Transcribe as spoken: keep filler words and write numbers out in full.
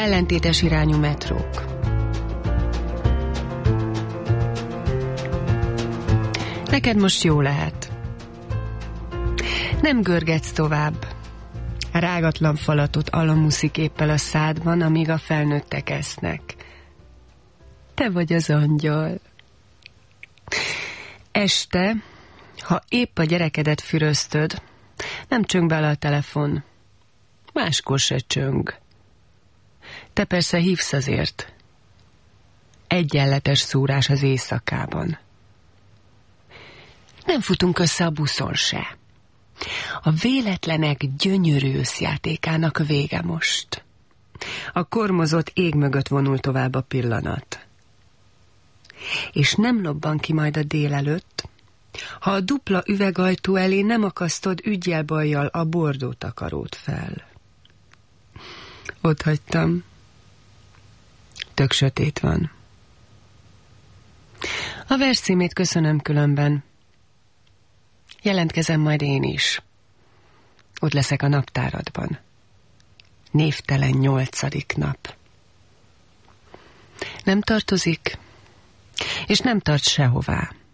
ellentétes irányú metrók. Neked most jó lehet. Nem görgetsz tovább. Rágatlan falatot alamuszik éppel a szádban, amíg a felnőttek esznek. Te vagy az angyal. Este, ha épp a gyerekedet füröztöd, nem csöng bele a telefon. Máskor se csöng. Te persze hívsz azért. Egyenletes szúrás az éjszakában. Nem futunk össze a buszon se. A véletlenek gyönyörű összjátékának vége most. A kormozott ég mögött vonul tovább a pillanat. És nem lobban ki majd a délelőtt, ha a dupla üvegajtó elé nem akasztod ügyjel-bajjal a bordó takarót fel. Ott hagytam. Tök sötét van. A vers címét köszönöm különben. Jelentkezem majd én is. Ott leszek a naptáradban. Névtelen nyolcadik nap. Nem tartozik, és nem tart sehová.